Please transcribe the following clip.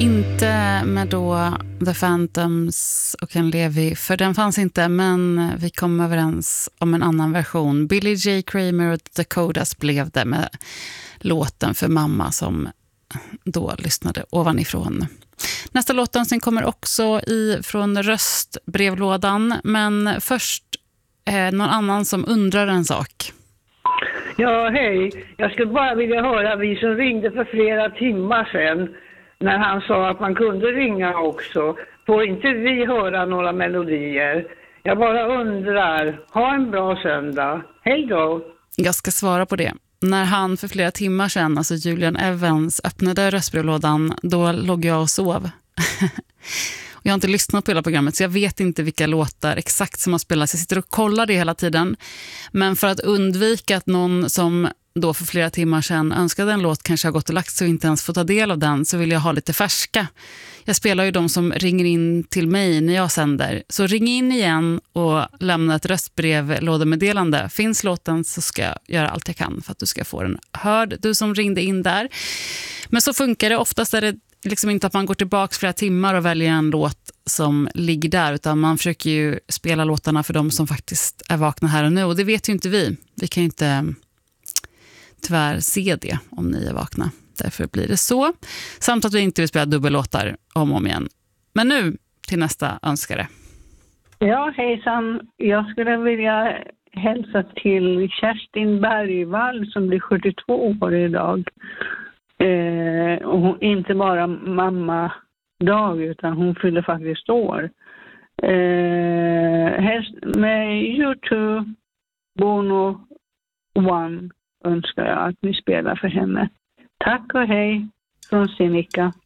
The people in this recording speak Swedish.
Inte med då The Phantoms och Ken Levy, för den fanns inte, men vi kom överens om en annan version. Billy J. Kramer och Dakotas blev det med låten för mamma som då lyssnade ovanifrån. Nästa låten sen kommer också från röstbrevlådan, men först någon annan som undrar en sak. Ja, hej. Jag skulle bara vilja höra vi som ringde för flera timmar sedan när han sa att man kunde ringa också. Får inte vi höra några melodier? Jag bara undrar. Ha en bra söndag. Hej då. Jag ska svara på det. När han för flera timmar sedan, alltså Julian Evans, öppnade röstbrevlådan, då låg jag och sov. Jag har inte lyssnat på hela programmet så jag vet inte vilka låtar exakt som har spelats. Jag sitter och kollar det hela tiden. Men för att undvika att någon som då för flera timmar sedan önskade en låt kanske har gått och lagt sig och inte ens får ta del av den, så vill jag ha lite färska. Jag spelar ju de som ringer in till mig när jag sänder. Så ring in igen och lämna ett röstbrevlådemeddelande. Finns låten så ska jag göra allt jag kan för att du ska få den hörd. Du som ringde in där. Men så funkar det. Oftast är det liksom inte att man går tillbaka flera timmar och väljer en låt som ligger där, utan man försöker ju spela låtarna för de som faktiskt är vakna här och nu. Och det vet ju inte vi. Vi kan ju inte tyvärr se det om ni är vakna. Därför blir det så. Samt att vi inte vill spela dubbellåtar om och om igen. Men nu till nästa önskare. Ja, hejsan. Jag skulle vilja hälsa till Kerstin Bergvall som blir 72 år idag. Och inte bara mamma-dag utan hon fyller faktiskt år. Helst med U2, Bono, One önskar jag att ni spelar för henne. Tack och hej från Sinikka.